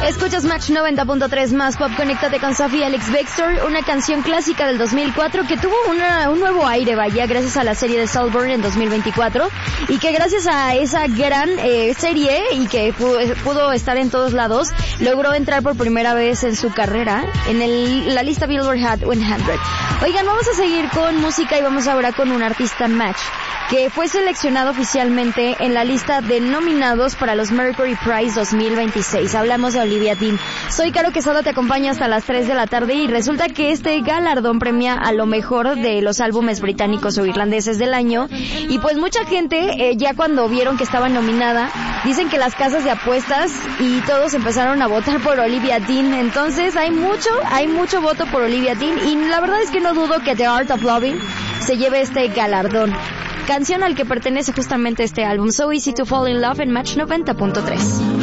Escuchas Match 90.3 más pop. Conéctate con Sophie Alex Victor, una canción clásica del 2004 que tuvo un nuevo aire, vaya, gracias a la serie de Saltburn en 2024, y que gracias a esa gran serie y que pudo estar en todos lados, logró entrar por primera vez en su carrera en la lista Billboard Hot 100. Oigan, vamos a seguir con música y vamos ahora con un artista Match que fue seleccionado oficialmente en la lista de nominados para los Mercury Prize 2026. Hablamos de Olivia Dean. Soy Caro Quesada, te acompaño hasta las 3 de la tarde y resulta que este galardón premia a lo mejor de los álbumes británicos o irlandeses del año, y pues mucha gente ya cuando vieron que estaba nominada, dicen que las casas de apuestas y todos empezaron a votar por Olivia Dean. Entonces hay mucho voto por Olivia Dean, y la verdad es que no dudo que The Art of Loving se lleve este galardón, canción al que pertenece justamente este álbum, So Easy to Fall in Love, en Match 90.3.